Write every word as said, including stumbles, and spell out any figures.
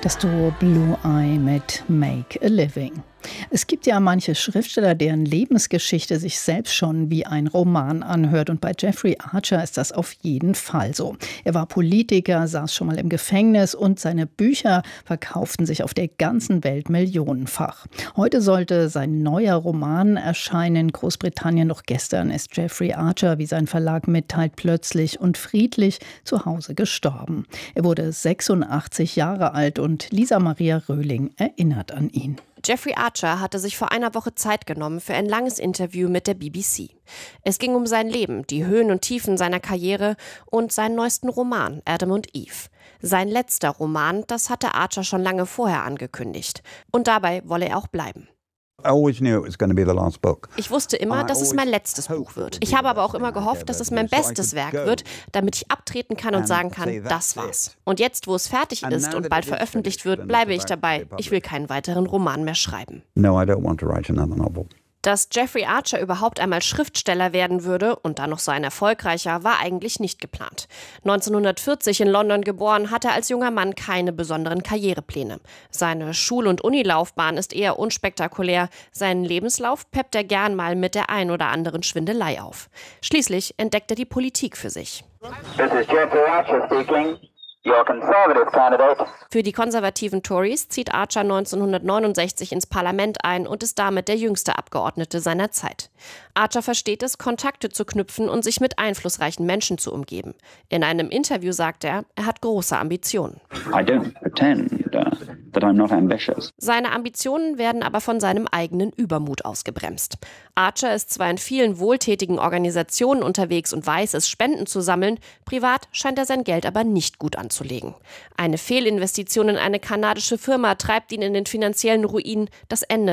Das Duo Blue Eye mit Make a Living. Es gibt ja manche Schriftsteller, deren Lebensgeschichte sich selbst schon wie ein Roman anhört. Und bei Jeffrey Archer ist das auf jeden Fall so. Er war Politiker, saß schon mal im Gefängnis und seine Bücher verkauften sich auf der ganzen Welt millionenfach. Heute sollte sein neuer Roman erscheinen in Großbritannien. Doch gestern ist Jeffrey Archer, wie sein Verlag mitteilt, plötzlich und friedlich zu Hause gestorben. Er wurde sechsundachtzig Jahre alt und Lisa Maria Röhling erinnert an ihn. Jeffrey Archer hatte sich vor einer Woche Zeit genommen für ein langes Interview mit der B B C. Es ging um sein Leben, die Höhen und Tiefen seiner Karriere und seinen neuesten Roman, Adam und Eve. Sein letzter Roman, das hatte Archer schon lange vorher angekündigt. Und dabei wolle er auch bleiben. Ich wusste immer, dass es mein letztes Buch wird. Ich habe aber auch immer gehofft, dass es mein bestes Werk wird, damit ich abtreten kann und sagen kann, das war's. Und jetzt, wo es fertig ist und bald veröffentlicht wird, bleibe ich dabei. Ich will keinen weiteren Roman mehr schreiben. No, I don't want to write another novel. Dass Jeffrey Archer überhaupt einmal Schriftsteller werden würde und dann noch so ein erfolgreicher, war eigentlich nicht geplant. neunzehnhundertvierzig in London geboren, hat er als junger Mann keine besonderen Karrierepläne. Seine Schul- und Unilaufbahn ist eher unspektakulär. Seinen Lebenslauf peppt er gern mal mit der ein oder anderen Schwindelei auf. Schließlich entdeckt er die Politik für sich. This is Jeffrey Archer speaking. Your conservative candidate. Für die konservativen Tories zieht Archer neunzehnhundertneunundsechzig ins Parlament ein und ist damit der jüngste Abgeordnete seiner Zeit. Archer versteht es, Kontakte zu knüpfen und sich mit einflussreichen Menschen zu umgeben. In einem Interview sagt er, er hat große Ambitionen. I don't pretend uh, that I'm not ambitious. Seine Ambitionen werden aber von seinem eigenen Übermut ausgebremst. Archer ist zwar in vielen wohltätigen Organisationen unterwegs und weiß es, Spenden zu sammeln, privat scheint er sein Geld aber nicht gut anzulegen. Eine Fehlinvestition in eine kanadische Firma treibt ihn in den finanziellen Ruin. Das Ende